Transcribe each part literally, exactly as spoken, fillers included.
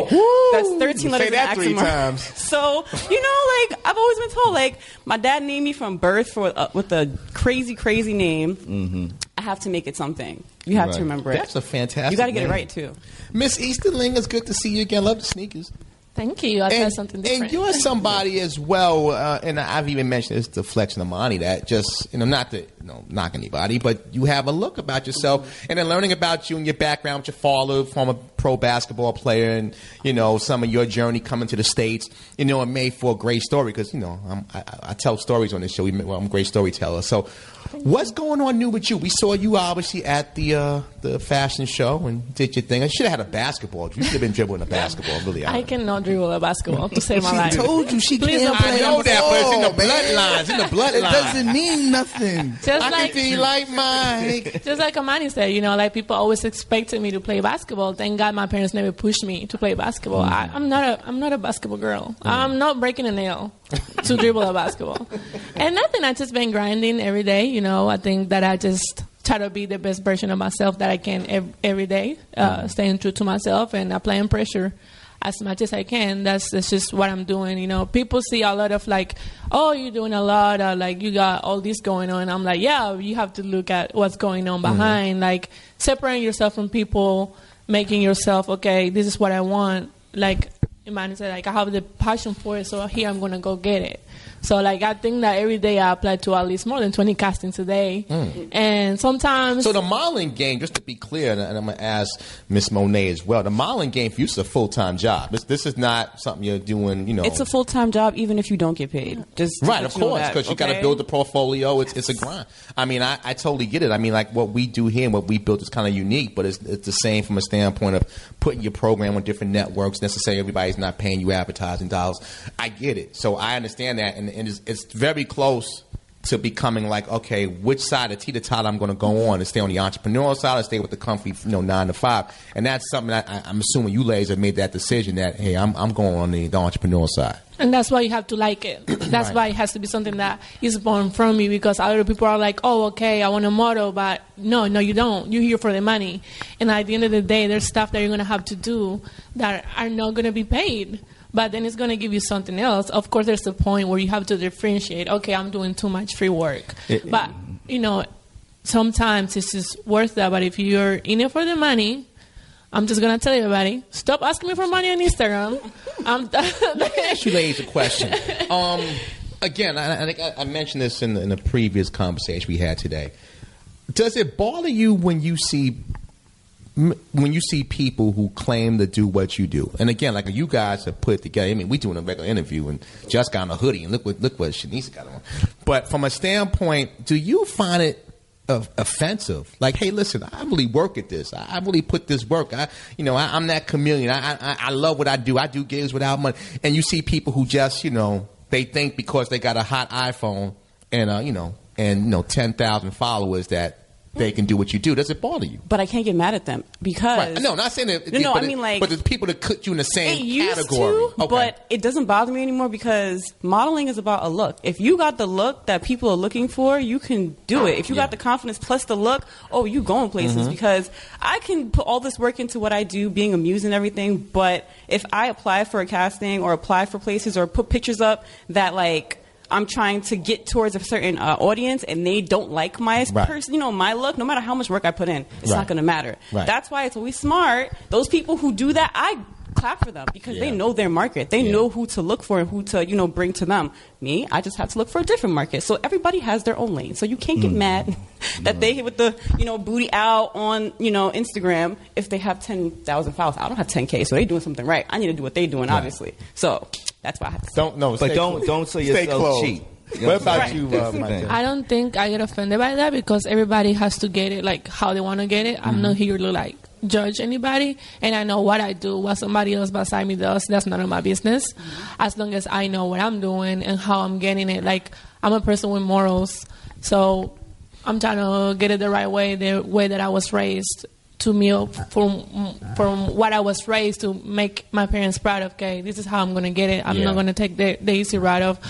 Woo! That's thirteen letters. Say that three times. So you know, like I've always been told, like my dad named me from birth for uh, with a crazy, crazy name. Mm-hmm. I have to make it something. You have right. to remember it. That's a fantastic. You got to get name. it right too. Miss Easterling, it's good to see you again. Love the sneakers. Thank you. I tried something different. And you're somebody as well, uh, and I've even mentioned this to Flex and Amani, that just, you know, not to you know, knock anybody, but you have a look about yourself, and then learning about you and your background with your father, former pro basketball player, and, you know, some of your journey coming to the States, you know, it made for a great story because, you know, I'm, I, I tell stories on this show. We, well, I'm a great storyteller. So what's going on new with you? We saw you obviously at the uh, the fashion show and did your thing. I should have had a basketball. You should have been dribbling a basketball, really. I cannot dribble a basketball to save my she life. She told you she Please can't play. I know that, but it's in the bloodlines. In the bloodline. It doesn't mean nothing. Just I like, can be like Mike. Just like Amani said, you know, like people always expected me to play basketball. Thank God my parents never pushed me to play basketball. Mm. I, I'm not a I'm not a basketball girl. Mm. I'm not breaking a nail to dribble a basketball. And nothing. I just been grinding every day. You know, I think that I just try to be the best version of myself that I can ev- every day, uh, mm. staying true to myself and applying pressure as much as I can. That's, that's just what I'm doing. You know, people see a lot of like, oh, you're doing a lot, or like you got all this going on. I'm like, yeah, you have to look at what's going on behind, mm-hmm. like separating yourself from people, making yourself, okay, this is what I want. Like Imani said, like I have the passion for it, so here I'm going to go get it. So, like, I think that every day I apply to at least more than twenty castings a day. Mm. And sometimes... So, the modeling game, just to be clear, and I'm going to ask Miss Monet as well, the modeling game for you is a full-time job. This, this is not something you're doing, you know... It's a full-time job even if you don't get paid. Just Right, of course, because you okay? got to build the portfolio. It's it's a grind. I mean, I, I totally get it. I mean, like, what we do here and what we built is kind of unique, but it's, it's the same from a standpoint of putting your program on different networks. Necessarily, everybody's not paying you advertising dollars. I get it. So, I understand that, and And it's, it's very close to becoming like, okay, which side of teeter-totter I'm going to go on, to stay on the entrepreneurial side or stay with the comfy, you know, nine to five. And that's something that I, I'm assuming you ladies have made that decision that, hey, I'm I'm going on the, the entrepreneurial side. And that's why you have to like it. That's right. Why it has to be something that is born from you, because other people are like, oh, okay, I want a model, but no, no, you don't. You're here for the money. And at the end of the day, there's stuff that you're going to have to do that are not going to be paid. But then it's going to give you something else. Of course, there's a point where you have to differentiate. Okay, I'm doing too much free work. It, but, you know, sometimes it's just worth that. But if you're in it for the money, I'm just going to tell everybody, stop asking me for money on Instagram. I'm Let me ask you ladies a question. Um, again, I, I think I, I mentioned this in the, in the previous conversation we had today. Does it bother you when you see... when you see people who claim to do what you do, and again, like you guys have put together, I mean, we doing a regular interview and just got on a hoodie, and look what look what Shanice got on. But from a standpoint, do you find it uh, offensive? Like, hey, listen, I really work at this. I, I really put this work. I, you know, I, I'm that chameleon. I, I I love what I do. I do gigs without money. And you see people who just, you know, they think because they got a hot iPhone and uh, you know, and you know, ten thousand followers that they can do what you do. Does it bother you? But I can't get mad at them because... Right. No, not saying that... No, no but I mean it, like... But there's people that put you in the same it used category. To, okay. But it doesn't bother me anymore because modeling is about a look. If you got the look that people are looking for, you can do it. If you yeah. got the confidence plus the look, oh, you going places. Mm-hmm. Because I can put all this work into what I do, being a muse and everything, but if I apply for a casting or apply for places or put pictures up that like... I'm trying to get towards a certain uh, audience and they don't like my right. person, you know, my look, no matter how much work I put in, it's right. not going to matter. Right. That's why it's always smart. Those people who do that, I clap for them because yeah. they know their market. They yeah. know who to look for and who to, you know, bring to them. Me, I just have to look for a different market. So everybody has their own lane. So you can't get mm. mad that mm. they hit with the, you know, booty out on, you know, Instagram if they have ten thousand followers. I don't have ten K, so they're doing something right. I need to do what they're doing, right. obviously. So that's why I have to say. Don't know, but don't don't say yourself cheap. You know what about right. you, uh, Mike? I don't think I get offended by that because everybody has to get it like how they want to get it. Mm-hmm. I'm not here to like judge anybody, and I know what I do. What somebody else beside me does, that's none of my business. Mm-hmm. As long as I know what I'm doing and how I'm getting it. Like I'm a person with morals, so I'm trying to get it the right way, the way that I was raised. To me, from from what I was raised to make my parents proud of. Okay, this is how I'm gonna get it. I'm yeah. not gonna take the, the easy route of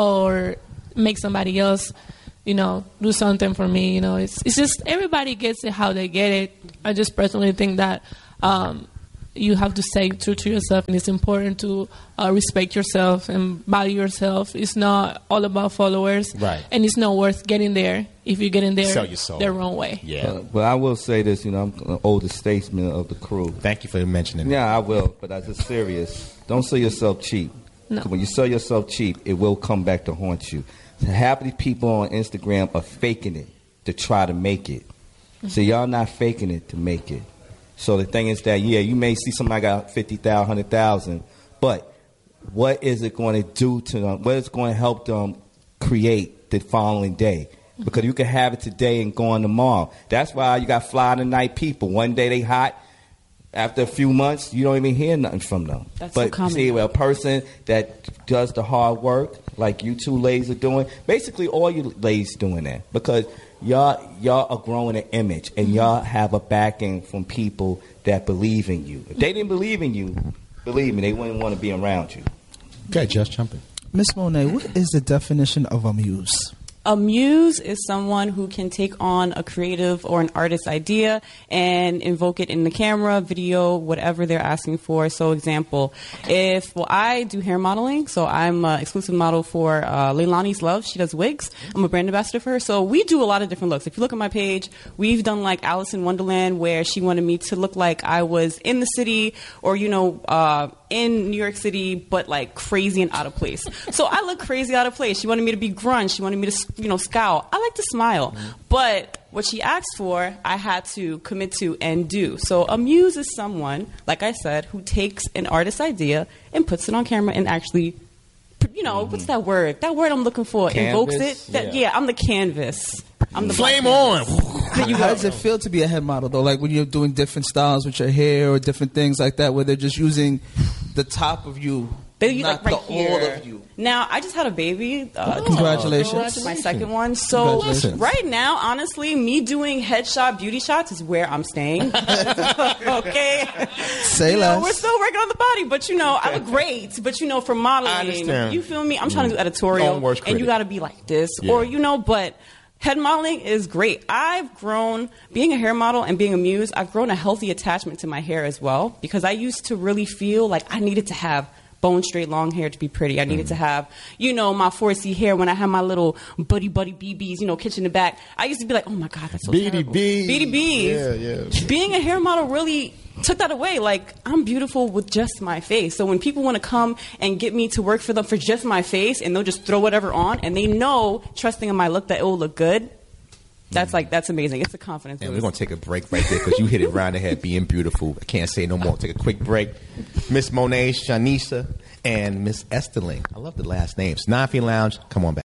or make somebody else, you know, do something for me. You know, it's it's just everybody gets it how they get it. I just personally think that um, you have to stay true to yourself, and it's important to uh, respect yourself and value yourself. It's not all about followers, right? And it's not worth getting there if you get in there Sell your soul. the wrong way. Yeah. Uh, but I will say this, you know, I'm the oldest statesman of the crew. Thank you for mentioning Yeah, that. I will, but I just serious. Don't sell yourself cheap. No. When you sell yourself cheap, it will come back to haunt you. Half of the people on Instagram are faking it to try to make it. Mm-hmm. So y'all not faking it to make it. So the thing is that, yeah, you may see somebody got fifty thousand, one hundred thousand, but what is it going to do to them? What is going to help them create the following day? Because you can have it today and go on tomorrow. That's why you got fly-in-the-night people. One day they hot. After a few months, you don't even hear nothing from them. That's but so common. see, well, a person that does the hard work, like you two ladies are doing, basically all you ladies doing that, because y'all y'all are growing an image, and y'all have a backing from people that believe in you. If they didn't believe in you, believe me, they wouldn't want to be around you. Okay, just jumping. Miss Monet, what is the definition of a muse? A muse is someone who can take on a creative or an artist idea and invoke it in the camera, video, whatever they're asking for. So, example, if, well, I do hair modeling, so I'm an exclusive model for uh, Leilani's Love. She does wigs. I'm a brand ambassador for her. So we do a lot of different looks. If you look at my page, we've done like Alice in Wonderland, where she wanted me to look like I was in the city, or, you know, uh, in New York City, but like crazy and out of place. So I look crazy out of place. She wanted me to be grunge. She wanted me to, you know, scowl. I like to smile. Mm-hmm. But what she asked for, I had to commit to and do. So a muse is someone, like I said, who takes an artist's idea and puts it on camera and actually, you know, mm-hmm. what's that word? That word I'm looking for. Canvas? Invokes it. That, Yeah. yeah, I'm the canvas. I'm the Flame black on. canvas. How does it feel to be a head model, though? Like when you're doing different styles with your hair or different things like that, where they're just using the top of you, They use not like right the here. all of you. Now, I just had a baby. Uh, Congratulations. My second one. So Congratulations. right now, honestly, me doing headshot beauty shots is where I'm staying. Okay. Say You know, less. we're still working on the body, but you know, I look great. But you know, for I modeling, understand. you feel me? I'm trying to do editorial, Own worst and critic. you got to be like this, Yeah. or you know, but. Head modeling is great. I've grown, being a hair model and being a muse, I've grown a healthy attachment to my hair as well, because I used to really feel like I needed to have bone straight long hair to be pretty. I needed Mm. to have, you know, my four C hair when I had my little buddy buddy B Bs, you know, kitchen in the back. I used to be like, oh my God, that's so B D terrible. Bs. B D Bs. Yeah, yeah. Being a hair model really took that away. Like, I'm beautiful with just my face. So when people want to come and get me to work for them for just my face, and they'll just throw whatever on, and they know, trusting in my look, that it will look good, that's like, that's amazing. It's a confidence. And boost. we're going to take a break right there because you hit it round the head being beautiful. I can't say no more. Take a quick break. Miss Monet, Shanisa, and Miss Esterling. I love the last names. Nafi Lounge, come on back.